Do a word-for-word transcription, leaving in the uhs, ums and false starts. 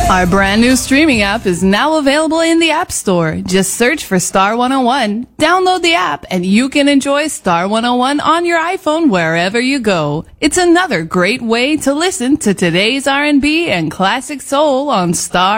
Our brand new streaming app is now available in the App Store. Just search for Star one oh one, download the app, and you can enjoy Star one oh one on your iPhone wherever you go. It's another great way to listen to today's R and B and classic soul on Star